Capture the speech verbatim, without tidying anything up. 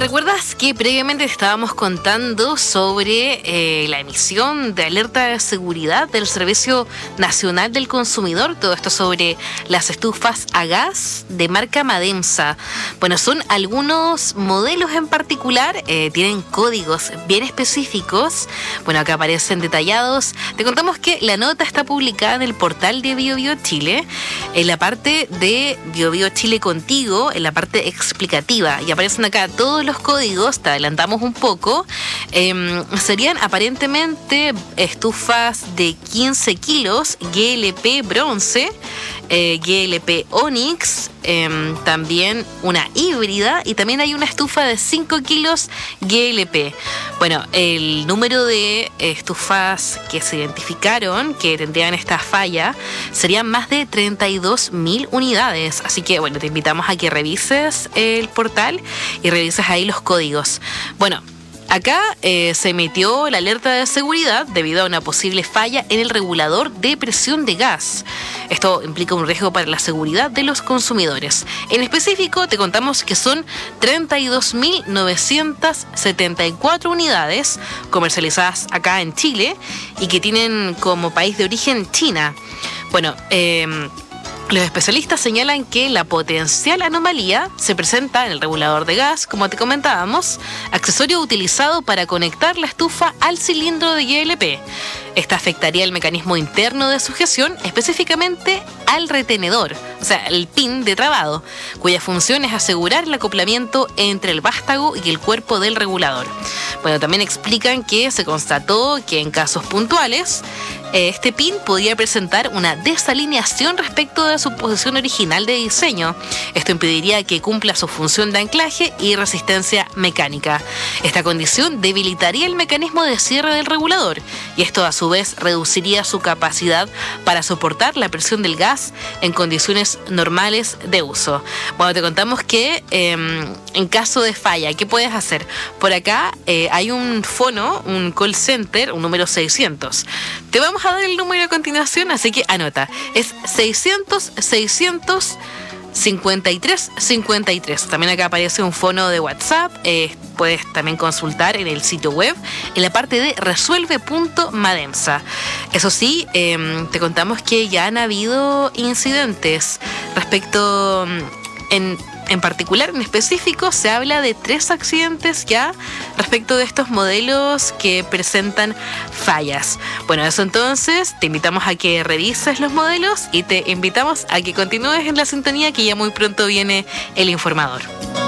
¿recuerdas que previamente estábamos contando sobre eh, la emisión de alerta de seguridad del Servicio Nacional del Consumidor? Todo esto sobre las estufas a gas de marca Mademsa. Bueno, son algunos modelos en particular, eh, tienen códigos bien específicos. Bueno, acá aparecen detallados. Te contamos que la nota está publicada en el portal de BioBio Chile, en la parte de BioBio Chile Contigo, en la parte explicativa, y aparecen acá todos los códigos. Te adelantamos un poco. Eh, serían aparentemente estufas de quince kilos, G L P bronce, eh, G L P Onyx, eh, también una híbrida, y también hay una estufa de cinco kilos G L P. Bueno, el número de estufas que se identificaron que tendrían esta falla serían más de treinta y dos mil unidades. Así que, bueno, te invitamos a que revises el portal y revises ahí los códigos. Bueno, acá eh, se emitió la alerta de seguridad debido a una posible falla en el regulador de presión de gas. Esto implica un riesgo para la seguridad de los consumidores. En específico, te contamos que son treinta y dos mil novecientas setenta y cuatro unidades comercializadas acá en Chile y que tienen como país de origen China. Bueno, eh... los especialistas señalan que la potencial anomalía se presenta en el regulador de gas, como te comentábamos, accesorio utilizado para conectar la estufa al cilindro de G L P. Esta afectaría el mecanismo interno de sujeción, específicamente al retenedor, o sea, el pin de trabado, cuya función es asegurar el acoplamiento entre el vástago y el cuerpo del regulador. Bueno, también explican que se constató que en casos puntuales, este pin podría presentar una desalineación respecto de su posición original de diseño. Esto impediría que cumpla su función de anclaje y resistencia mecánica. Esta condición debilitaría el mecanismo de cierre del regulador y esto a su vez reduciría su capacidad para soportar la presión del gas en condiciones normales de uso. Bueno, te contamos que eh, en caso de falla, ¿qué puedes hacer? Por acá eh, hay un fono, un call center, un número seiscientos. Te vamos a dar el número a continuación, así que anota. Es seiscientos seiscientos cincuenta y tres cincuenta y tres. También acá aparece un fono de WhatsApp. Eh, puedes también consultar en el sitio web, en la parte de resuelve punto mademsa. Eso sí, eh, te contamos que ya han habido incidentes respecto en... En particular, en específico, se habla de tres accidentes ya respecto de estos modelos que presentan fallas. Bueno, eso entonces, te invitamos a que revises los modelos y te invitamos a que continúes en la sintonía, que ya muy pronto viene el informador.